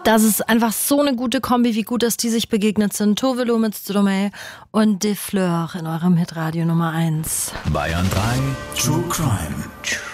Das ist einfach so eine gute Kombi, wie gut, dass die sich begegnet sind. Tove Lo mit Stromae und De Fleur in eurem Hitradio Nummer 1. Bayern 3 True Crime.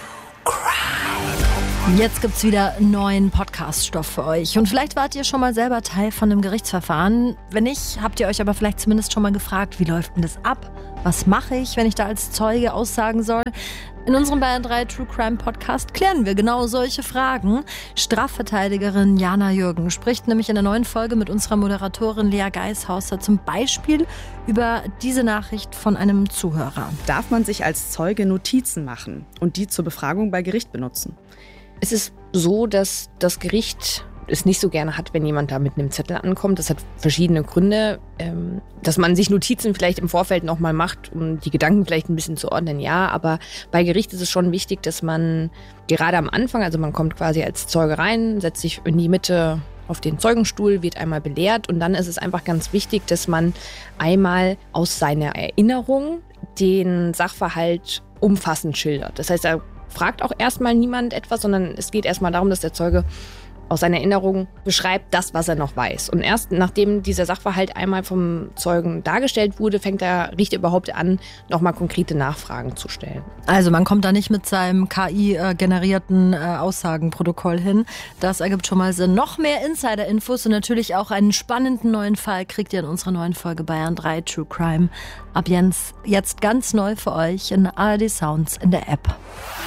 Jetzt gibt's wieder neuen Podcast-Stoff für euch. Und vielleicht wart ihr schon mal selber Teil von einem Gerichtsverfahren. Wenn nicht, habt ihr euch aber vielleicht zumindest schon mal gefragt, wie läuft denn das ab? Was mache ich, wenn ich da als Zeuge aussagen soll? In unserem Bayern 3 True Crime Podcast klären wir genau solche Fragen. Strafverteidigerin Jana Jürgen spricht nämlich in der neuen Folge mit unserer Moderatorin Lea Geishausser zum Beispiel über diese Nachricht von einem Zuhörer. Darf man sich als Zeuge Notizen machen und die zur Befragung bei Gericht benutzen? Es ist so, dass das Gericht es nicht so gerne hat, wenn jemand da mit einem Zettel ankommt. Das hat verschiedene Gründe. Dass man sich Notizen vielleicht im Vorfeld nochmal macht, um die Gedanken vielleicht ein bisschen zu ordnen, ja. Aber bei Gericht ist es schon wichtig, dass man gerade am Anfang, also man kommt quasi als Zeuge rein, setzt sich in die Mitte auf den Zeugenstuhl, wird einmal belehrt und dann ist es einfach ganz wichtig, dass man einmal aus seiner Erinnerung den Sachverhalt umfassend schildert. Das heißt, da fragt auch erstmal niemand etwas, sondern es geht erstmal darum, dass der Zeuge aus seiner Erinnerung beschreibt das, was er noch weiß. Und erst nachdem dieser Sachverhalt einmal vom Zeugen dargestellt wurde, fängt der Richter überhaupt an, nochmal konkrete Nachfragen zu stellen. Also man kommt da nicht mit seinem KI-generierten Aussagenprotokoll hin. Das ergibt schon mal Sinn. Noch mehr Insider-Infos und natürlich auch einen spannenden neuen Fall kriegt ihr in unserer neuen Folge Bayern 3 True Crime. Ab jetzt ganz neu für euch in ARD Sounds in der App.